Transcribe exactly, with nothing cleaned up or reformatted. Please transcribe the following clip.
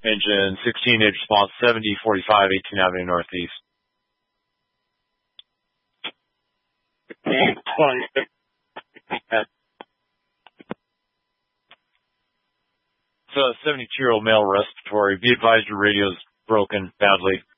Engine sixteen eight response, seventy forty-five, eighteen Avenue Northeast. It's a seventy-two-year-old male respiratory. Be advised your radio's broken badly.